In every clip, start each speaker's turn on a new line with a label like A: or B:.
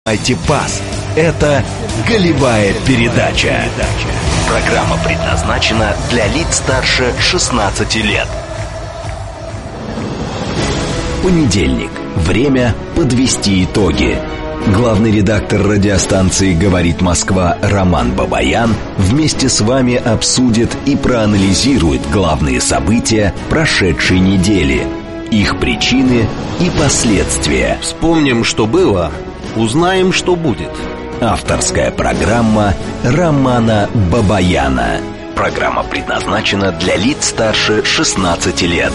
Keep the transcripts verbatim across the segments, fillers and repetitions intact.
A: Пас. Это голевая передача. Программа предназначена для лиц старше шестнадцати лет. Понедельник. Время подвести итоги. Главный редактор радиостанции «Говорит Москва» Роман Бабаян вместе с вами обсудит и проанализирует главные события прошедшей недели, их причины и последствия.
B: Вспомним, что было, узнаем, что будет.
A: Авторская программа Романа Бабаяна. Программа предназначена для лиц старше шестнадцати лет.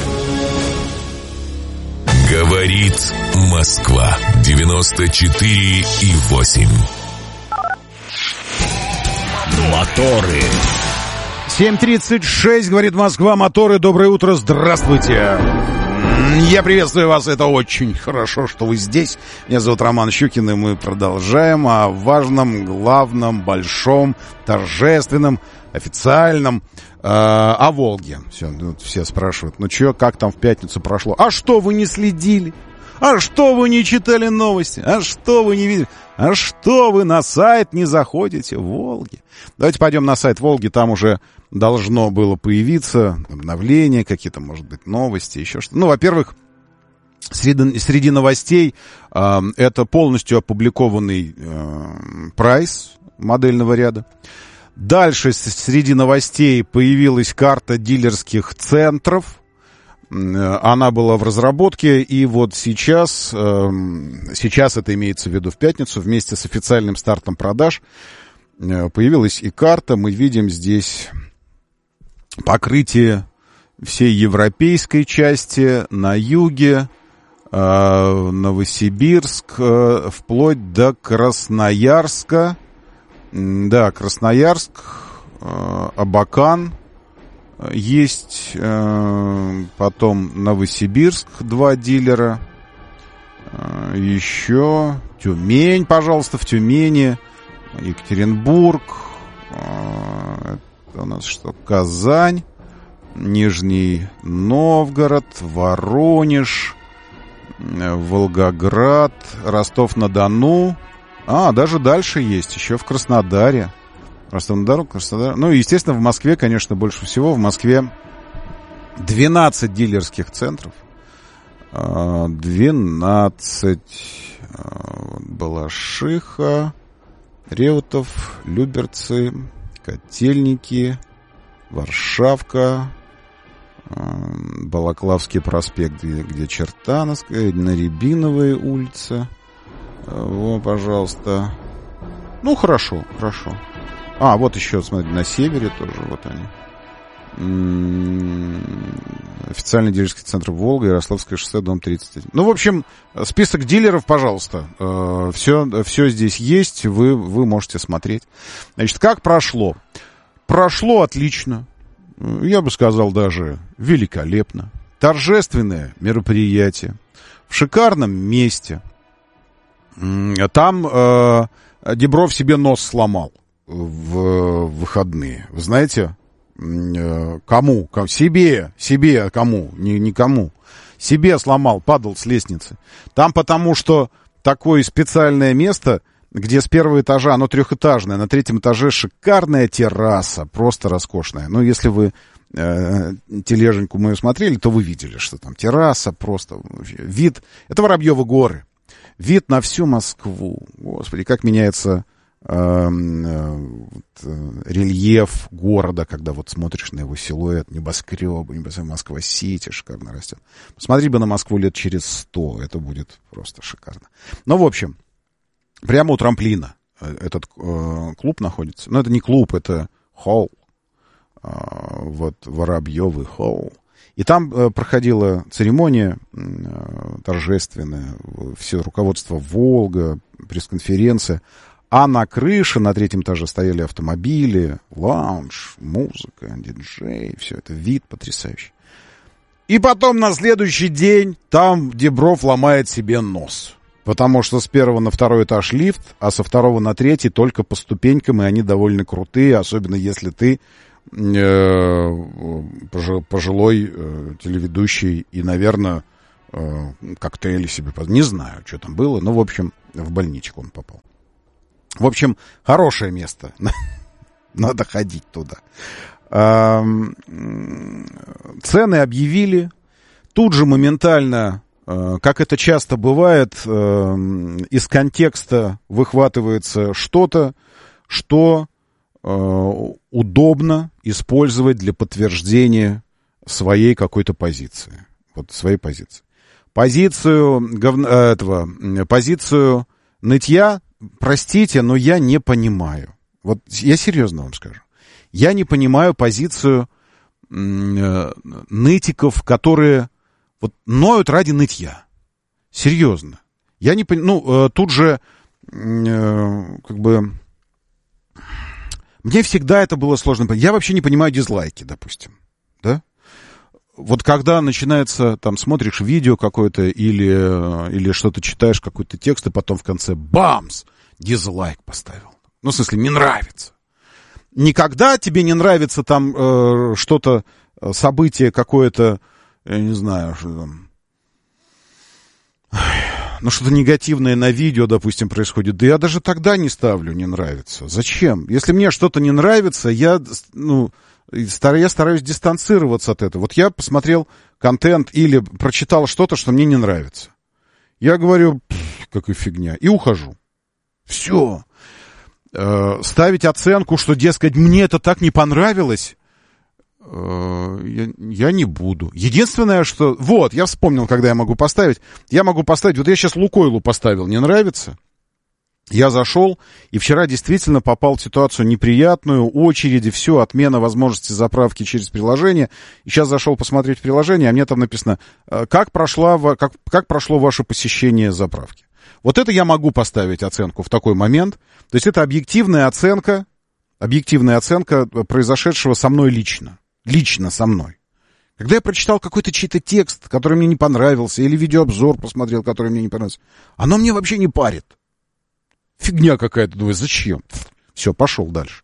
C: Говорит Москва. девяносто четыре и восемь.
D: Моторы. семь тридцать шесть, говорит Москва. Моторы. Доброе утро. Здравствуйте. Я приветствую вас. Это очень хорошо, что вы здесь. Меня зовут Роман Щукин, и мы продолжаем о важном, главном, большом, торжественном, официальном, э, о Волге. Все, ну, все спрашивают, ну что, как там в пятницу прошло? А что вы не следили? А что вы не читали новости? А что вы не видели? А что вы на сайт не заходите? Волги. Давайте пойдем на сайт Волги, там уже должно было появиться обновление, какие-то, может быть, новости, еще что-то. Ну, во-первых, среди, среди новостей э, это полностью опубликованный э, прайс модельного ряда. Дальше среди новостей появилась карта дилерских центров. Она была в разработке, и вот сейчас, сейчас это имеется в виду в пятницу, вместе с официальным стартом продаж появилась и карта. Мы видим здесь покрытие всей европейской части, на юге, Новосибирск, вплоть до Красноярска. Да, Красноярск, Абакан есть, потом Новосибирск, два дилера, еще Тюмень, пожалуйста, в Тюмени, Екатеринбург, это у нас что, Казань, Нижний Новгород, Воронеж, Волгоград, Ростов-на-Дону. А, даже дальше есть, еще в Краснодаре. Ростов-на-Дону, Краснодар. Ну, и, естественно, в Москве, конечно, больше всего. В Москве двенадцать дилерских центров. двенадцать. Балашиха, Реутов, Люберцы, Котельники, Варшавка, Балаклавский проспект, где, где Чертановская, на Рябиновой улице. Вот, пожалуйста. Ну, хорошо, хорошо. А, вот еще, смотрите, на севере тоже, вот они. М-м-м, официальный дилерский центр Волга, Ярославское шоссе, дом тридцать один. Ну, в общем, список дилеров, пожалуйста. Э, все, все здесь есть, вы, вы можете смотреть. Значит, как прошло? Прошло отлично. Я бы сказал, даже великолепно. Торжественное мероприятие. В шикарном месте. Там э, Дебров себе нос сломал в выходные. Вы знаете, э, кому? кому? Себе, себе, кому? Не, никому. Себе сломал, падал с лестницы. Там потому что такое специальное место, где с первого этажа, оно трехэтажное, на третьем этаже шикарная терраса, просто роскошная. Ну, если вы э, тележеньку мою смотрели, то вы видели, что там терраса, просто вид. Это Воробьевы горы. Вид на всю Москву. Господи, как меняется э, э, э, рельеф города, когда вот смотришь на его силуэт, небоскребы, небоскребы, Москва-Сити шикарно растет. Посмотри бы на Москву лет через сто, это будет просто шикарно. Ну, в общем, прямо у трамплина этот э, клуб находится. Но это не клуб, это холл. Э, вот Воробьевый холл. И там э, проходила церемония э, торжественная, все руководство «Волга», пресс-конференция. А на крыше, на третьем этаже стояли автомобили, лаунж, музыка, диджей, все это, вид потрясающий. И потом на следующий день там Дебров ломает себе нос. Потому что с первого на второй этаж лифт, а со второго на третий только по ступенькам, и они довольно крутые, особенно если ты пожилой э, телеведущий и, наверное, э, коктейли себе... Не знаю, что там было, но, в общем, в больничку он попал. В общем, хорошее место. Надо ходить туда. Цены объявили. Тут же моментально, как это часто бывает, из контекста выхватывается что-то, что удобно использовать для подтверждения своей какой-то позиции. Вот своей позиции. Позицию говна, этого, позицию нытья, простите, но я не понимаю. Вот я серьезно вам скажу. Я не понимаю позицию э, нытиков, которые вот ноют ради нытья. Серьезно. Я не понимаю. Ну, э, тут же э, как бы мне всегда это было сложно понять. Я вообще не понимаю дизлайки, допустим. Да? Вот когда начинается, там, смотришь видео какое-то или, или что-то читаешь, какой-то текст, и потом в конце бамс! Дизлайк поставил. Ну, в смысле, не нравится. Никогда тебе не нравится там э, что-то, событие какое-то, я не знаю, что там, ну, что-то негативное на видео, допустим, происходит. Да я даже тогда не ставлю «не нравится». Зачем? Если мне что-то не нравится, я, ну, я стараюсь дистанцироваться от этого. Вот я посмотрел контент или прочитал что-то, что мне не нравится. Я говорю, какая фигня, и ухожу. Все. Э, ставить оценку, что, дескать, мне это так не понравилось, э, я, я не буду. Единственное, что... Вот, я вспомнил, когда я могу поставить. Я могу поставить... Вот я сейчас Лукойлу поставил, не нравится. Я зашел, и вчера действительно попал в ситуацию неприятную, очереди, все, отмена возможности заправки через приложение. И сейчас зашел посмотреть приложение, а мне там написано, как, прошла, как, как прошло ваше посещение заправки. Вот это я могу поставить оценку в такой момент. То есть это объективная оценка, объективная оценка произошедшего со мной лично. Лично со мной. Когда я прочитал какой-то чей-то текст, который мне не понравился, или видеообзор посмотрел, который мне не понравился, оно мне вообще не парит. Фигня какая-то, думаю, зачем? Все, пошел дальше.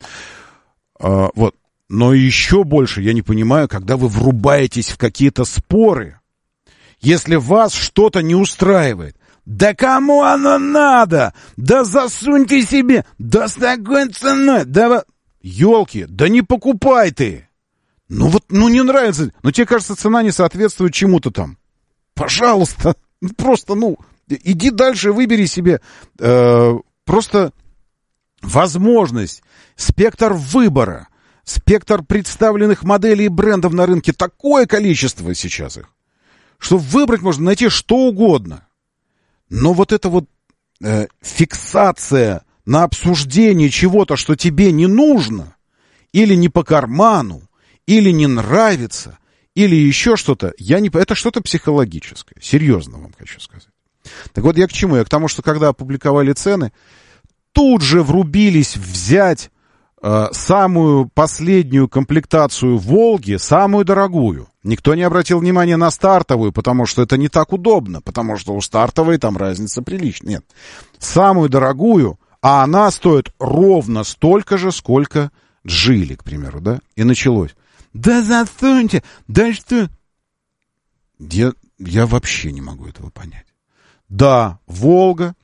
D: А, вот. Но еще больше я не понимаю, когда вы врубаетесь в какие-то споры, если вас что-то не устраивает. Да кому оно надо? Да засуньте себе! Да с такой ценой! Да... Ёлки, да не покупай ты! Ну вот, ну не нравится. Но тебе кажется, цена не соответствует чему-то там. Пожалуйста, просто, ну, иди дальше, выбери себе э, просто возможность, спектр выбора, спектр представленных моделей и брендов на рынке. Такое количество сейчас их, что выбрать можно, найти что угодно. Но вот эта вот э, фиксация на обсуждение чего-то, что тебе не нужно, или не по карману, или не нравится, или еще что-то, я не... это что-то психологическое. Серьезно вам хочу сказать. Так вот я к чему? Я к тому, что когда опубликовали цены, тут же врубились взять э, самую последнюю комплектацию «Волги», самую дорогую. Никто не обратил внимания на стартовую, потому что это не так удобно, потому что у стартовой там разница приличная. Нет. Самую дорогую, а она стоит ровно столько же, сколько Джили, к примеру, да? И началось. Да засуньте, да что? Я, я вообще не могу этого понять. Да, «Волга»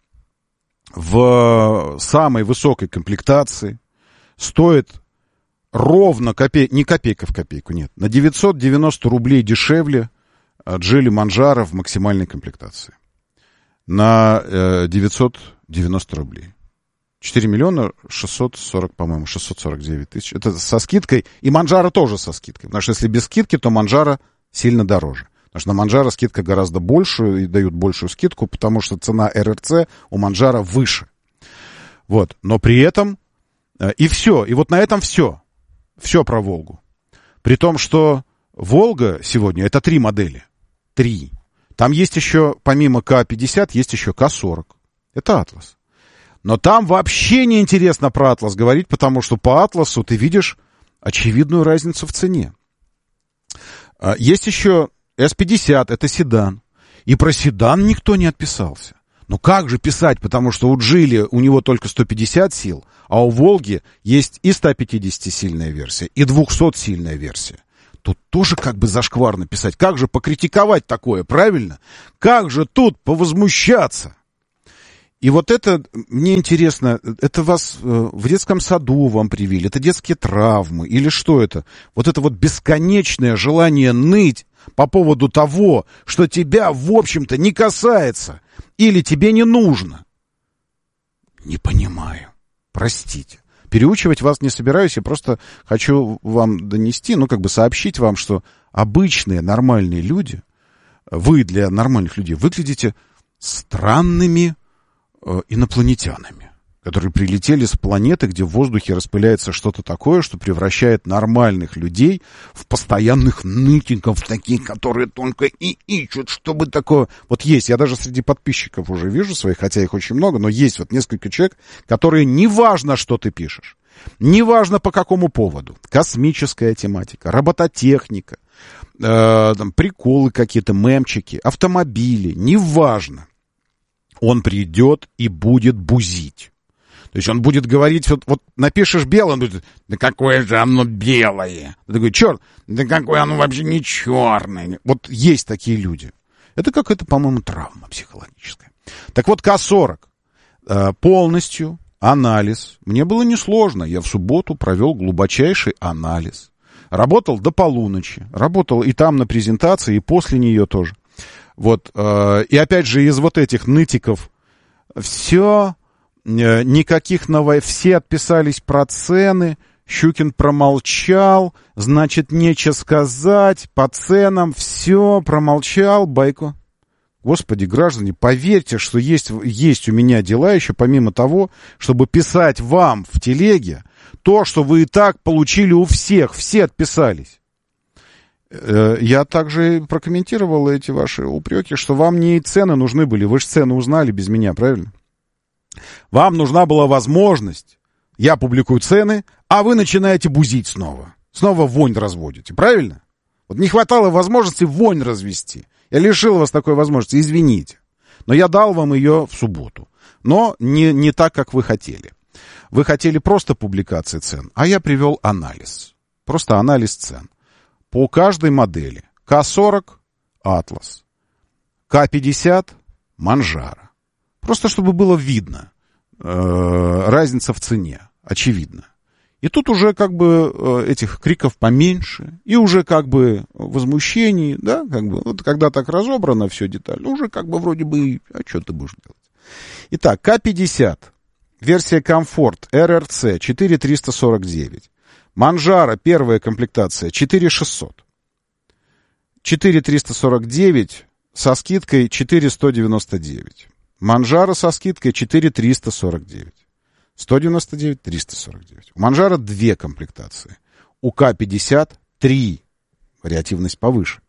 D: в самой высокой комплектации стоит ровно копейка, не копейка в копейку, нет, на девятьсот девяносто рублей дешевле Джили Манджаро в максимальной комплектации. На э, девятьсот девяносто рублей. четыре миллиона шестьсот сорок, по-моему, шестьсот сорок девять тысяч. Это со скидкой. И Манджаро тоже со скидкой. Потому что если без скидки, то Манджаро сильно дороже. Потому что на Манджаро скидка гораздо больше, и дают большую скидку, потому что цена эр эр цэ у Манджаро выше. Вот. Но при этом... И все. И вот на этом все. Все про «Волгу». При том, что «Волга» сегодня это три модели. Три. Там есть еще, помимо ка пятьдесят, есть еще ка сорок. Это «Атлас». Но там вообще не интересно про «Атлас» говорить, потому что по «Атласу» ты видишь очевидную разницу в цене. Есть еще эс пятьдесят, это седан. И про седан никто не отписался. Ну как же писать, потому что у Джили у него только сто пятьдесят сил, а у «Волги» есть и сто пятидесятисильная версия, и двухсотсильная версия. Тут тоже как бы зашкварно писать. Как же покритиковать такое, правильно? Как же тут повозмущаться? И вот это, мне интересно, это вас в детском саду вам привили, это детские травмы или что это? Вот это вот бесконечное желание ныть по поводу того, что тебя, в общем-то, не касается или тебе не нужно. Не понимаю. Простите. Переучивать вас не собираюсь, я просто хочу вам донести, ну, как бы сообщить вам, что обычные нормальные люди, вы для нормальных людей выглядите странными э, инопланетянами, которые прилетели с планеты, где в воздухе распыляется что-то такое, что превращает нормальных людей в постоянных нытиков, таких, которые только и ищут, чтобы такое... Вот есть, я даже среди подписчиков уже вижу своих, хотя их очень много, но есть вот несколько человек, которые неважно, что ты пишешь, неважно по какому поводу, космическая тематика, робототехника, э, там, приколы какие-то, мемчики, автомобили, неважно, он придет и будет бузить. То есть он будет говорить, вот, вот напишешь белое, он будет, да какое же оно белое. Ты такой, черт, да какое оно вообще не черное. Вот есть такие люди. Это какая-то, по-моему, травма психологическая. Так вот, Ка сорок. Полностью анализ. Мне было несложно. Я в субботу провел глубочайший анализ. Работал до полуночи. Работал и там на презентации, и после нее тоже. Вот. И опять же, из вот этих нытиков все... Никаких новостей, все отписались про цены, Щукин промолчал, значит, нечего сказать, по ценам, все, промолчал, Байко. Господи, граждане, поверьте, что есть, есть у меня дела еще, помимо того, чтобы писать вам в телеге то, что вы и так получили у всех, все отписались. Я также прокомментировал эти ваши упреки, что вам не цены нужны были, вы же цены узнали без меня, правильно? Вам нужна была возможность, я публикую цены, а вы начинаете бузить снова. Снова вонь разводите, правильно? Вот не хватало возможности вонь развести. Я лишил вас такой возможности, извините. Но я дал вам ее в субботу. Но не, не так, как вы хотели. Вы хотели просто публикации цен, а я привел анализ. Просто анализ цен. По каждой модели. Ка сорок — Атлас. Ка пятьдесят — Манжаро. Просто чтобы было видно, э, разница в цене, очевидно. И тут уже как бы э, этих криков поменьше, и уже как бы возмущений, да, как бы, вот когда так разобрано все детально, уже как бы вроде бы, а что ты будешь делать? Итак, Ка пятьдесят, версия комфорт, эр эр цэ, четыре триста сорок девять. Манжаро, первая комплектация, четыре шестьсот. четыре триста сорок девять со скидкой четыре сто девяносто девять. Манжаро со скидкой четыре триста сорок девять. сто девяносто девять, триста сорок девять. У Манжаро две комплектации. У Ка пятьдесят три. Вариативность повыше.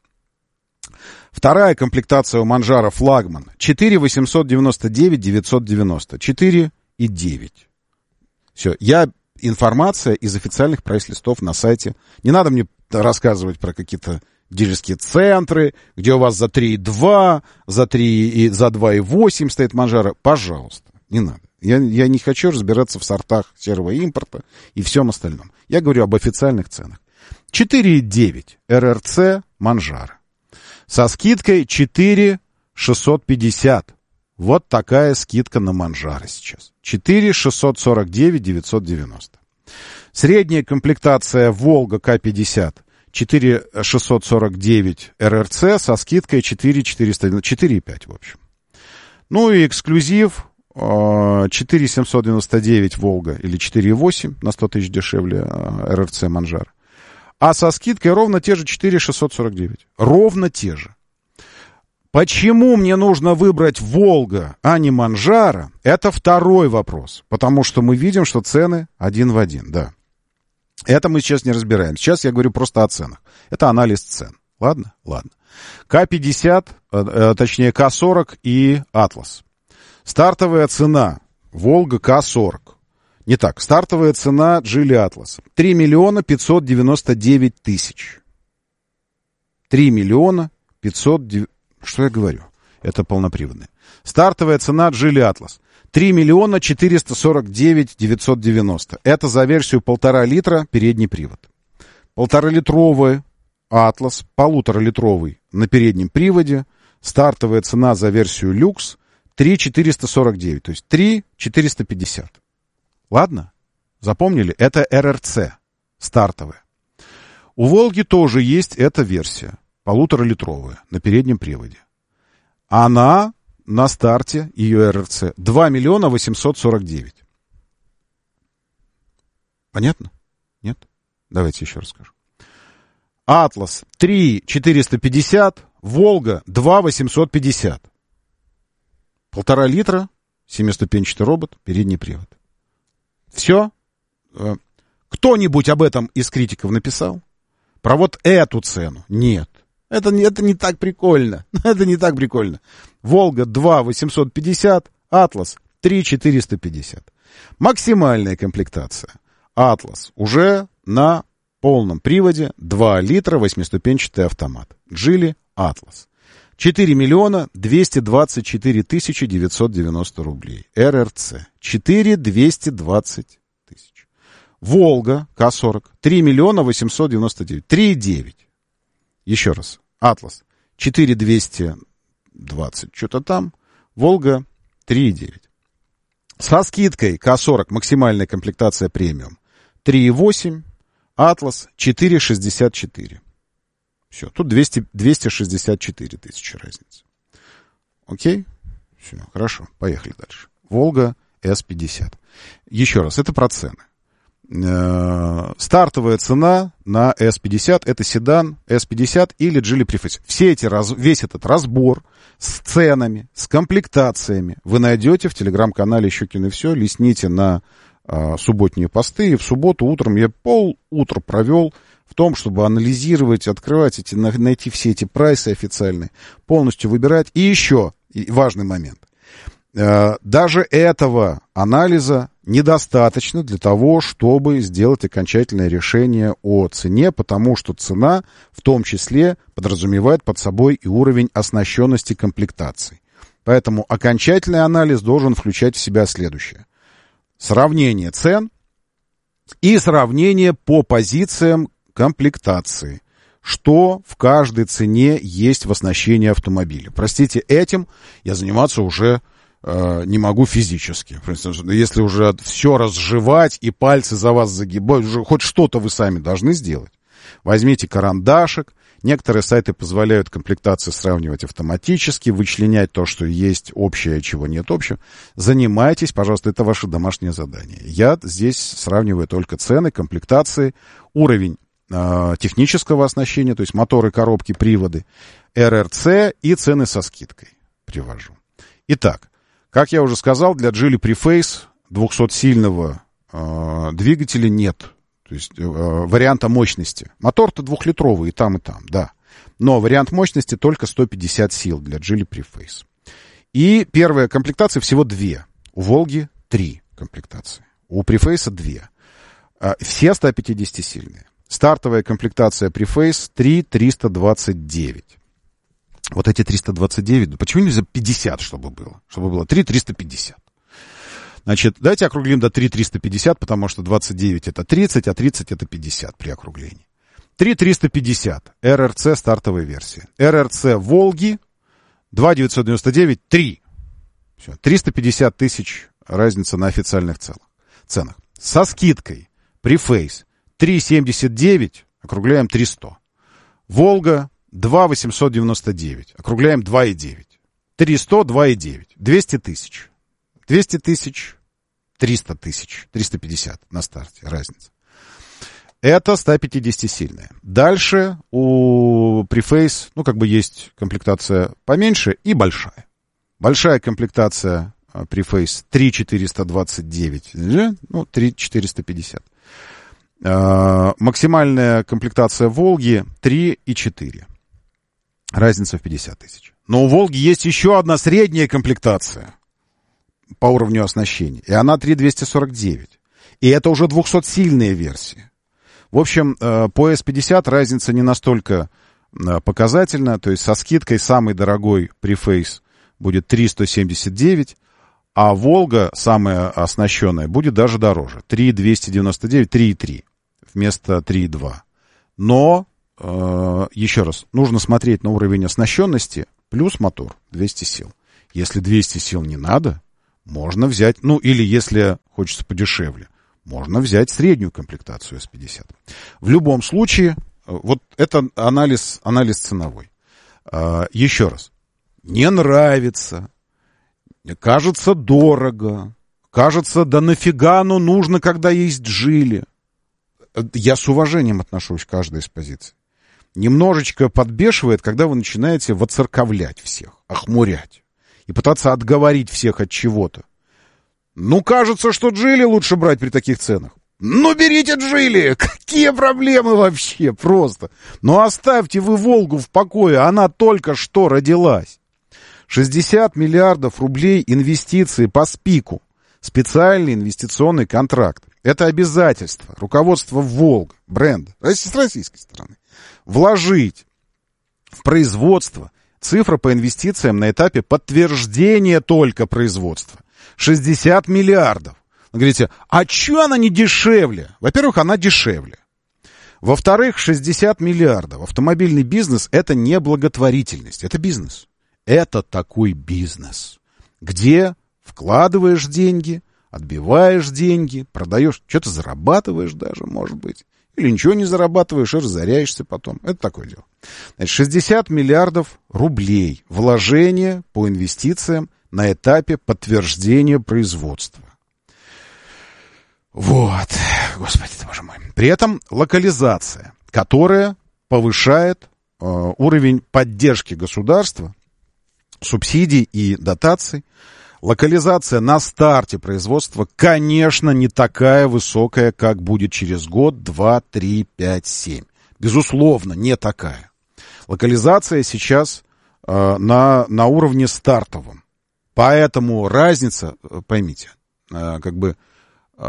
D: Вторая комплектация у Манжаро флагман. четыре восемьсот девяносто девять, девятьсот девяносто. четыре и девять. Все. Я... Информация из официальных прайс-листов на сайте. Не надо мне рассказывать про какие-то дилерские центры, где у вас за три и два, за три и за два и восемь стоит Манжаро. Пожалуйста, не надо. Я, я не хочу разбираться в сортах серого импорта и всем остальном. Я говорю об официальных ценах. четыре и девять эр эр цэ Манжаро. Со скидкой четыре шестьсот пятьдесят. Вот такая скидка на Манжаро сейчас. четыре шестьсот сорок девять, девятьсот девяносто. Средняя комплектация Волга Ка пятьдесят. четыре шестьсот сорок девять эр эр цэ со скидкой четыре четыреста, четыре и пять в общем. Ну и эксклюзив четыре семьсот девяносто девять Волга или четыре и восемь на сто тысяч дешевле эр эр цэ Манжаро. А со скидкой ровно те же четыре шестьсот сорок девять. Ровно те же. Почему мне нужно выбрать Волга, а не Манжаро? Это второй вопрос. Потому что мы видим, что цены один в один, да. Это мы сейчас не разбираем. Сейчас я говорю просто о ценах. Это анализ цен. Ладно? Ладно. Ка пятьдесят, э, точнее Ка сорок и Атлас. Стартовая цена Волга Ка сорок. Не так. Стартовая цена Джили Атлас. три миллиона пятьсот девяносто девять тысяч. три миллиона пятьсот девяносто... Что я говорю? Это полноприводная. Стартовая цена Джили Атлас. три миллиона четыреста сорок девять тысяч девятьсот девяносто. Это за версию полтора литра передний привод. Полторалитровый Атлас, полуторалитровый на переднем приводе. Стартовая цена за версию люкс три четыреста сорок девять, то есть три четыреста пятьдесят. Ладно? Запомнили? Это эр эр цэ, стартовая. У «Волги» тоже есть эта версия, полуторалитровая, на переднем приводе. Она на старте, ее эр эр цэ, два миллиона восемьсот сорок девять. Понятно? Нет? Давайте еще расскажу. «Атлас» три четыреста пятьдесят, «Волга» два восемьсот пятьдесят. Полтора литра, семиступенчатый робот, передний привод. Все? Кто-нибудь об этом из критиков написал? Про вот эту цену? Нет. Это, это не так прикольно. Это не так прикольно. «Волга» два восемьсот пятьдесят, «Атлас» три четыреста пятьдесят. Максимальная комплектация. «Атлас» уже на полном приводе, два литра, восьмиступенчатый автомат. Geely Atlas. четыре миллиона двести двадцать четыре тысячи девятьсот девяносто рублей. эр эр цэ. четыре двести двадцать тысяч. «Волга» ка сорок. три миллиона восемьсот девяносто девять. три девять. Еще раз. «Атлас» четыре двести двадцать. Что-то там. «Волга» три девять. Со скидкой ка сорок. Максимальная комплектация премиум. три восемь. «Атлас» четыре шестьдесят четыре. Все, тут двести, двести шестьдесят четыре тысячи разницы. Окей? Все, хорошо, поехали дальше. «Волга» эс пятьдесят. Еще раз, это про цены. Э-э- стартовая цена на эс пятьдесят, это седан эс пятьдесят или Geely Preface. Все эти, раз, весь этот разбор с ценами, с комплектациями вы найдете в телеграм-канале «Щукин и все». Листните на субботние посты, и в субботу утром я пол утра провел в том, чтобы анализировать, открывать эти, найти все эти прайсы официальные, полностью выбирать. И еще важный момент. Даже этого анализа недостаточно для того, чтобы сделать окончательное решение о цене, потому что цена в том числе подразумевает под собой и уровень оснащенности комплектаций. Поэтому окончательный анализ должен включать в себя следующее. Сравнение цен и сравнение по позициям комплектации. Что в каждой цене есть в оснащении автомобиля. Простите, этим я заниматься уже э, не могу физически. Если уже все разжевать и пальцы за вас загибать, уже хоть что-то вы сами должны сделать. Возьмите карандашик. Некоторые сайты позволяют комплектацию сравнивать автоматически, вычленять то, что есть общее, а чего нет общего. Занимайтесь, пожалуйста, это ваше домашнее задание. Я здесь сравниваю только цены, комплектации, уровень э, технического оснащения, то есть моторы, коробки, приводы, эр эр цэ и цены со скидкой привожу. Итак, как я уже сказал, для Geely Preface двухсотсильного э, двигателя нет. То есть э, варианта мощности. Мотор-то двухлитровый и там, и там, да. Но вариант мощности только сто пятьдесят сил для Geely Preface. И первая комплектация всего две. У «Волги» три комплектации. У Preface две. Э, все сто пятидесятисильные. Стартовая комплектация Preface три триста двадцать девять. Вот эти триста двадцать девять, почему нельзя пятьдесят, чтобы было? Чтобы было три триста пятьдесят. Значит, давайте округлим до три триста пятьдесят, потому что двадцать девять это тридцать, а тридцать это пятьдесят при округлении. три триста пятьдесят. эр эр цэ стартовая версия. эр эр цэ «Волги» два девятьсот девяносто девять, три. Все, триста пятьдесят тысяч разница на официальных ценах. Со скидкой Preface три семьдесят девять, округляем триста. «Волга» два восемьсот девяносто девять, округляем два и девять. триста, два и девять. двести тысяч. двести тысяч, триста тысяч, триста пятьдесят на старте, разница. Это сто пятидесятисильная. Дальше у Preface, ну, как бы есть комплектация поменьше и большая. Большая комплектация Preface три четыреста двадцать девять, ну, три четыреста пятьдесят. Максимальная комплектация «Волги» три и четыре. Разница в пятьдесят тысяч. Но у «Волги» есть еще одна средняя комплектация по уровню оснащения. И она три двести сорок девять. И это уже двухсотсильные версии. В общем, по эс пятьдесят разница не настолько показательна. То есть со скидкой самый дорогой Preface будет три сто семьдесят девять, а «Волга», самая оснащенная, будет даже дороже. три двести девяносто девять, три и три вместо три и два. Но, э, еще раз, нужно смотреть на уровень оснащенности плюс мотор двести сил. Если двести сил не надо, можно взять, ну или если хочется подешевле, можно взять среднюю комплектацию эс пятьдесят. В любом случае, вот это анализ, анализ ценовой. Еще раз. Не нравится, кажется дорого, кажется, да нафига оно нужно, когда есть Джили. Я с уважением отношусь к каждой из позиций. Немножечко подбешивает, когда вы начинаете воцерковлять всех, охмурять и пытаться отговорить всех от чего-то. Ну, кажется, что Джили лучше брать при таких ценах. Ну, берите Джили! Какие проблемы вообще? Просто. Ну, оставьте вы Волгу в покое, она только что родилась. шестьдесят миллиардов рублей инвестиций по СПИКу. Специальный инвестиционный контракт. Это обязательство руководства Волга, бренда, с российской стороны, вложить в производство. Цифра по инвестициям на этапе подтверждения только производства. шестьдесят миллиардов. Вы говорите, а чё она не дешевле? Во-первых, она дешевле. Во-вторых, шестьдесят миллиардов. Автомобильный бизнес — это не благотворительность, это бизнес. Это такой бизнес, где вкладываешь деньги, отбиваешь деньги, продаешь, что-то зарабатываешь даже, может быть. Или ничего не зарабатываешь и разоряешься потом. Это такое дело. Значит, шестьдесят миллиардов рублей вложения по инвестициям на этапе подтверждения производства. Вот. Господи ты, боже мой. При этом локализация, которая повышает э, уровень поддержки государства, субсидий и дотаций. Локализация на старте производства, конечно, не такая высокая, как будет через год, два, три, пять, семь. Безусловно, не такая. Локализация сейчас э, на, на уровне стартовом. Поэтому разница, поймите, э, как бы э,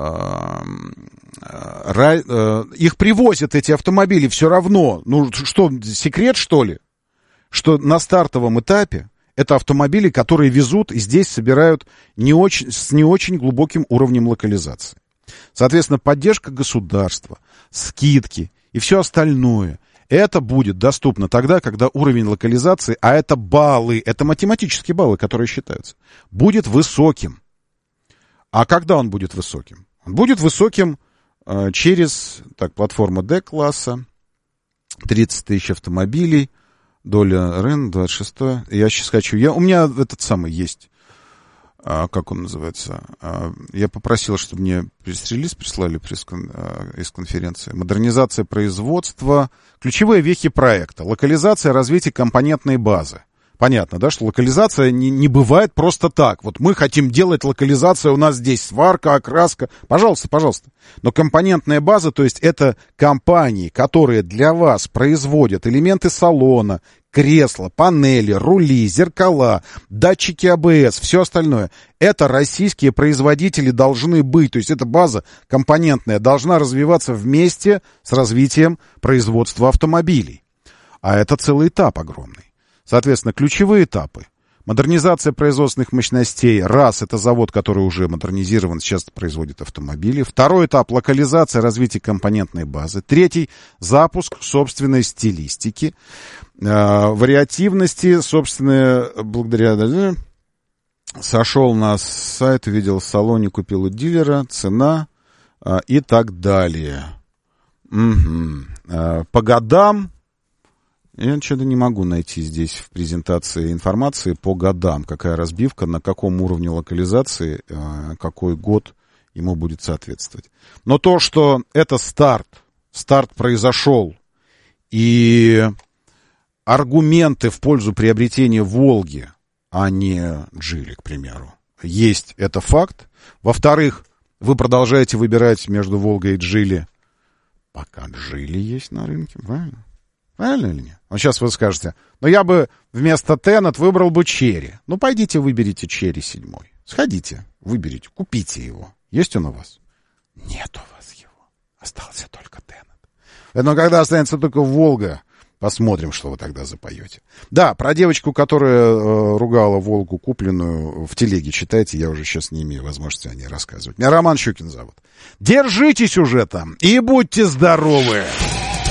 D: э, э, их привозят, эти автомобили, все равно. Ну, что, секрет, что ли? Что на стартовом этапе это автомобили, которые везут и здесь собирают не очень, с не очень глубоким уровнем локализации. Соответственно, поддержка государства, скидки и все остальное, это будет доступно тогда, когда уровень локализации, а это баллы, это математические баллы, которые считаются, будет высоким. А когда он будет высоким? Он будет высоким э, через, так, платформа D-класса, тридцать тысяч автомобилей, доля РЭН, двадцать шестое. Я сейчас хочу... Я, у меня этот самый есть. А, как он называется? А, я попросил, чтобы мне пресс-релиз прислали пресс а, из конференции. Модернизация производства. Ключевые вехи проекта. Локализация, развитие компонентной базы. Понятно, да, что локализация не, не бывает просто так. Вот мы хотим делать локализацию, у нас здесь сварка, окраска. Пожалуйста, пожалуйста. Но компонентная база, то есть это компании, которые для вас производят элементы салона, кресла, панели, рули, зеркала, датчики а бэ эс, все остальное. Это российские производители должны быть. То есть эта база компонентная должна развиваться вместе с развитием производства автомобилей. А это целый этап огромный. Соответственно, ключевые этапы. Модернизация производственных мощностей. Раз, это завод, который уже модернизирован, сейчас производит автомобили. Второй этап — локализация, развитие компонентной базы. Третий — запуск собственной стилистики. Э, вариативности, собственно, благодаря... Сошел на сайт, увидел в салоне, купил у дилера, цена э, и так далее. Угу. Э, по годам... Я что-то не могу найти здесь в презентации информации по годам, какая разбивка, на каком уровне локализации, какой год ему будет соответствовать. Но то, что это старт, старт произошел, и аргументы в пользу приобретения Волги, а не Джили, к примеру, есть, это факт. Во-вторых, вы продолжаете выбирать между Волгой и Джили, пока Джили есть на рынке, правильно? Правильно или нет? Вот сейчас вы скажете, но я бы вместо Тенет выбрал бы Черри. Ну, пойдите выберите Черри седьмой. Сходите, выберите, купите его. Есть он у вас? Нет у вас его. Остался только Тенет. Но когда останется только Волга, посмотрим, что вы тогда запоете. Да, про девочку, которая э, ругала Волгу купленную, в телеге читайте, я уже сейчас не имею возможности о ней рассказывать. Меня Роман Щукин зовут. Держитесь уже там и будьте здоровы!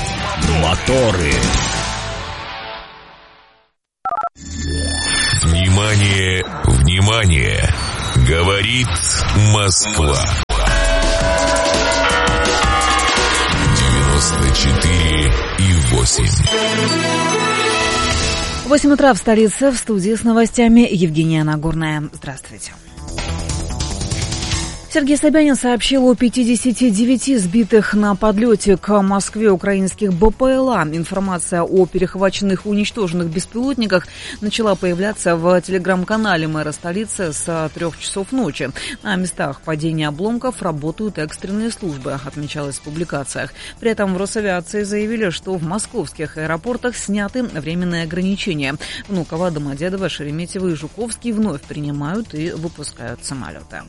C: Моторы. Внимание, внимание! Говорит Москва. девяносто четыре и восемь.
E: восемь утра в столице. В студии с новостями Евгения Нагорная. Здравствуйте. Сергей Собянин сообщил о пятидесяти девяти сбитых на подлете к Москве украинских БПЛА. Информация о перехваченных и уничтоженных беспилотниках начала появляться в телеграм-канале мэра столицы с трех часов ночи. На местах падения обломков работают экстренные службы, отмечалось в публикациях. При этом в Росавиации заявили, что в московских аэропортах сняты временные ограничения. Внуково, Домодедово, Шереметьево и Жуковский вновь принимают и выпускают самолеты.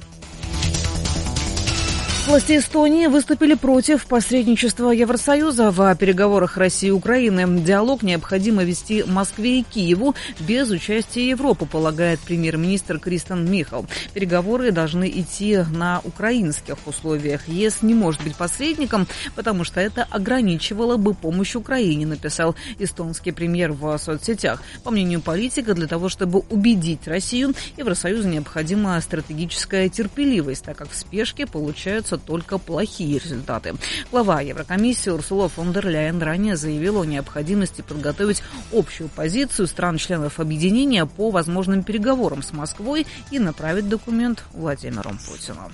E: Власти Эстонии выступили против посредничества Евросоюза в переговорах России и Украины. Диалог необходимо вести Москве и Киеву без участия Европы, полагает премьер-министр Кристен Михал. Переговоры должны идти на украинских условиях. ЕС не может быть посредником, потому что это ограничивало бы помощь Украине, написал эстонский премьер в соцсетях. По мнению политика, для того, чтобы убедить Россию, Евросоюзу необходима стратегическая терпеливость, так как в спешке получаются только плохие результаты. Глава Еврокомиссии Урсула фон дер Ляйен ранее заявила о необходимости подготовить общую позицию стран-членов объединения по возможным переговорам с Москвой и направить документ Владимиру Путину.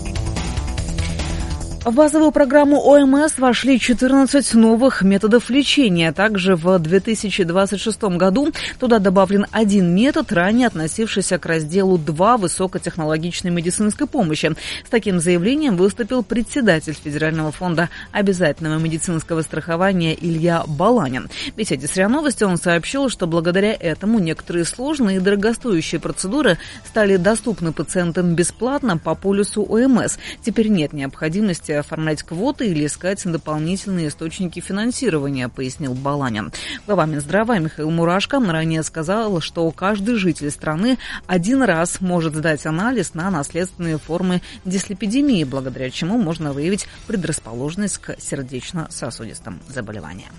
E: В базовую программу О Эм Эс вошли четырнадцать новых методов лечения. Также в две тысячи двадцать шестом году туда добавлен один метод, ранее относившийся к разделу два высокотехнологичной медицинской помощи. С таким заявлением выступил председатель Федерального фонда обязательного медицинского страхования Илья Баланин. В беседе с РИА Новости он сообщил, что благодаря этому некоторые сложные и дорогостоящие процедуры стали доступны пациентам бесплатно по полису О Эм Эс. Теперь нет необходимости оформлять квоты или искать дополнительные источники финансирования, пояснил Баланин. Глава Минздрава Михаил Мурашко ранее сказал, что каждый житель страны один раз может сдать анализ на наследственные формы дислепидемии, благодаря чему можно выявить предрасположенность к сердечно-сосудистым заболеваниям.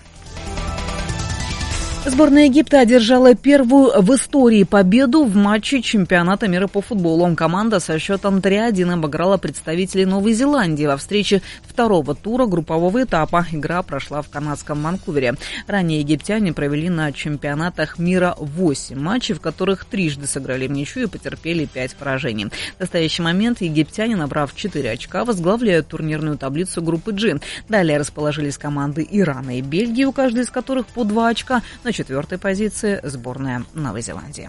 E: Сборная Египта одержала первую в истории победу в матче чемпионата мира по футболу. Команда со счетом три один обыграла представителей Новой Зеландии во встрече второго тура группового этапа. Игра прошла в канадском Ванкувере. Ранее египтяне провели на чемпионатах мира восемь матчей, в которых трижды сыграли в ничью и потерпели пять поражений. В настоящий момент египтяне, набрав четыре очка, возглавляют турнирную таблицу группы G. Далее расположились команды Ирана и Бельгии, у каждой из которых по два очка. На четвертой позиции сборная Новой Зеландии.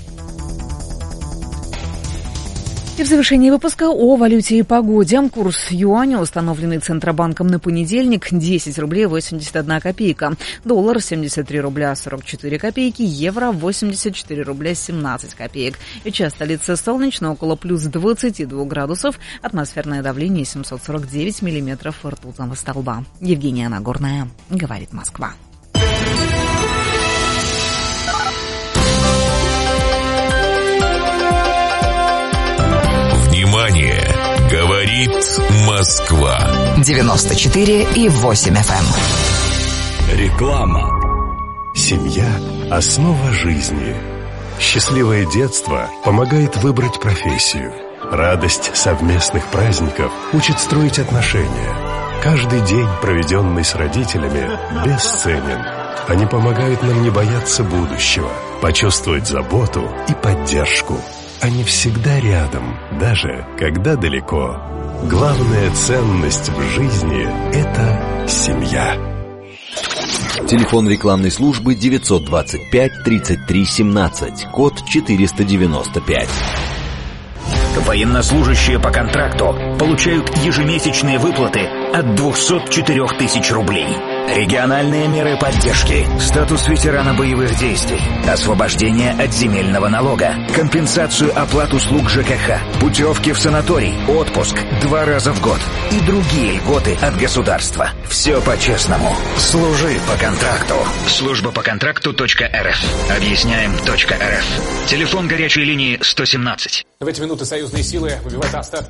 E: И в завершении выпуска о валюте и погоде. Курс юаня, установленный Центробанком на понедельник, десять рублей восемьдесят одна копейка. Доллар семьдесят три рубля сорок четыре копейки. Евро восемьдесят четыре рубля семнадцать копеек. Сейчас столица солнечно, около плюс двадцати двух градусов. Атмосферное давление семьсот сорок девять миллиметров ртутного столба. Евгения Нагорная, говорит Москва.
C: Внимание! Говорит Москва.
F: девяносто четыре и восемь эф эм.
G: Реклама. Семья – основа жизни. Счастливое детство помогает выбрать профессию. Радость совместных праздников учит строить отношения. Каждый день, проведенный с родителями, бесценен. Они помогают нам не бояться будущего, почувствовать заботу и поддержку. Они всегда рядом, даже когда далеко. Главная ценность в жизни – это семья.
A: Телефон рекламной службы девятьсот двадцать пять тридцать три семнадцать, код четыреста девяносто пять.
H: Военнослужащие по контракту получают ежемесячные выплаты от двухсот четырёх тысяч рублей. Региональные меры поддержки, статус ветерана боевых действий, освобождение от земельного налога, компенсацию оплат услуг ЖКХ, путевки в санаторий, отпуск два раза в год и другие льготы от государства. Все по-честному. Служи по контракту. Служба по контракту точка эр эф. Объясняем точка эр эф. Телефон горячей линии сто семнадцать.
I: В эти минуты союзные силы выбивают остатки